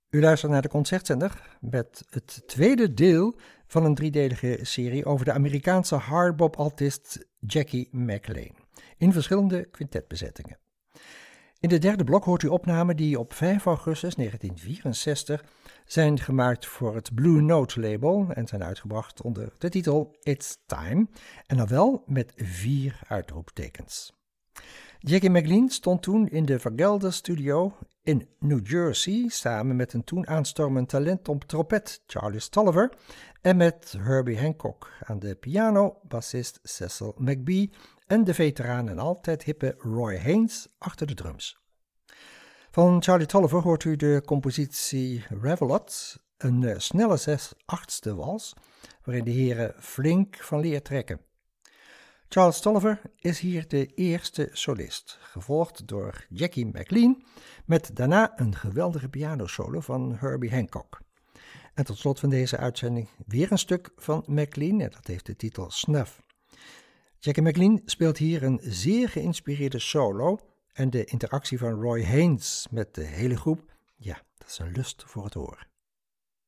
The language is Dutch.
U luistert naar de Concertzender met het tweede deel van een driedelige serie over de Amerikaanse hardbop-altist Jackie McLean in verschillende quintetbezettingen. In de derde blok hoort u opnamen die op 5 augustus 1964 zijn gemaakt voor het Blue Note label en zijn uitgebracht onder de titel It's Time en dan wel met 4 uitroeptekens. Jackie McLean stond toen in de Vergelder Studio in New Jersey samen met een toen aanstormend talent op trompet Charlie Stolliver en met Herbie Hancock aan de piano, bassist Cecil McBee en de veteraan en altijd hippe Roy Haynes achter de drums. Van Charlie Tolliver hoort u de compositie Revelot, een snelle 6/8 wals waarin de heren flink van leer trekken. Charles Tolliver is hier de eerste solist, gevolgd door Jackie McLean, met daarna een geweldige pianosolo van Herbie Hancock. En tot slot van deze uitzending weer een stuk van McLean, en dat heeft de titel Snuff. Jackie McLean speelt hier een zeer geïnspireerde solo en de interactie van Roy Haynes met de hele groep, ja, dat is een lust voor het oor.